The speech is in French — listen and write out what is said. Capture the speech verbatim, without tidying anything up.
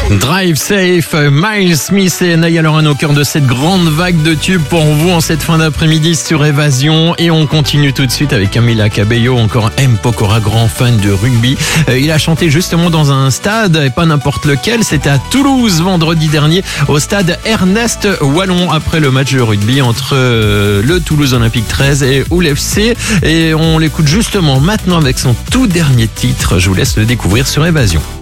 Drive Safe, Miles Smith et Niall Horan au cœur de cette grande vague de tubes pour vous en cette fin d'après-midi sur Évasion. Et on continue tout de suite avec Camila Cabello, encore M. Pokora, grand fan de rugby. Il a chanté justement dans un stade, et pas n'importe lequel, c'était à Toulouse vendredi dernier, au stade Ernest Wallon, après le match de rugby entre le Toulouse Olympique treize et Hull F C. Et on l'écoute justement maintenant avec son tout dernier titre. Je vous laisse le découvrir sur Évasion.